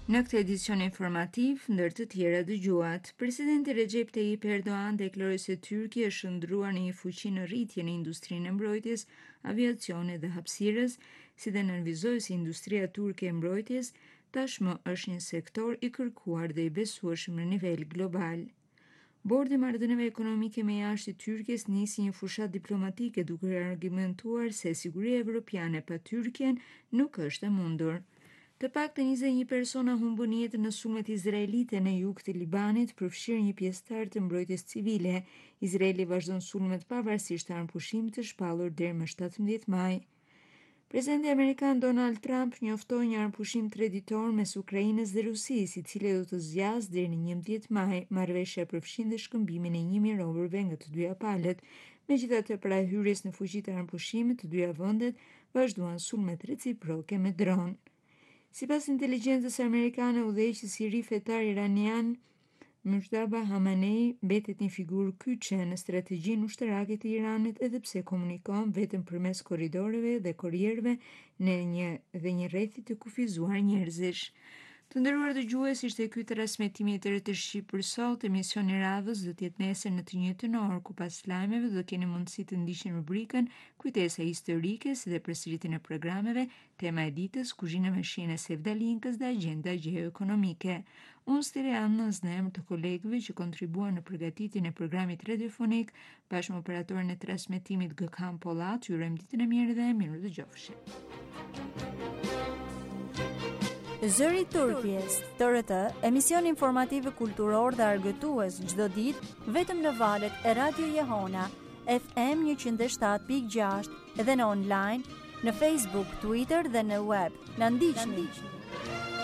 Në këtë edicion informativ, ndër të tjera dëgjuat, presidenti Recep Tayyip Erdogan deklaroi se Tyrkia është shndruar në një fuqi në rritje në industrinë e mbrojtjes, aviacionit dhe hapësirës, si dhe nënvizoi se industria turke e mbrojtjes tashmë është një sektor i kërkuar dhe i besueshëm në nivel global. Bordi i Marrëdhënieve Ekonomike me jashtë i Tyrkisë nisi një fushat diplomatike duke argumentuar se siguria evropiane pa Tyrkjen nuk është e mundur. Të paktën 21 persona humbën jetën në sulmet izraelite në jug të Libanit, përfshirë një pjesëtar të mbrojtjes civile. Izraeli vazhdon sulmet pavarësisht të armëpushimit të shpallur deri më 17 maj. Presidenti amerikan Donald Trump njoftoi një armëpushim treditor mes Ukrainës dhe Rusisë, i cili do të zgjasë deri në 11 maj. Marrëveshja përfshin dhe shkëmbimin e 1000 roverëve nga të dyja palët. Megjithatë, para hyrjes në fuqi të armëpushimit, të dyja vendet vazhduan sulmet reciproke me dron. Sipas inteligjencës amerikane, udhëheqësi i ri fetar iranian Mujtaba Hamenei mbetet një figurë kyçe në strategjinë ushtarake të Iranit, edhe pse komunikon vetëm përmes korridoreve dhe kurierëve në një rrethi të kufizuar njerëzish. Të nderuar dëgjues, ishte ky transmetimi i tërë të Shqip për sot. Emisioni i radhës do të jetë nesër në të njëjtën orë, ku pas lajmeve do keni mundësi të ndiqni rubrikën Kujtesa historike, si dhe përsëritjen e programeve, tema e ditës, kuzhina me shijen e Sevdalinkës dhe agjenda gjeoekonomike. Unë Stirian në emër të kolegëve që kontribuan në përgatitjen e programit radiofonik, bashkë me operatorin e transmetimit Gökhan Pollat, ju urojmë ditën e mirë dhe mirë dëgjofshi. Zëri i Turqisë, TRT, emision informativ kulturor dhe argëtues çdo ditë vetëm në valët e Radio Jehona, FM 107.6 dhe në online, në Facebook, Twitter dhe në web. Na ndiqni.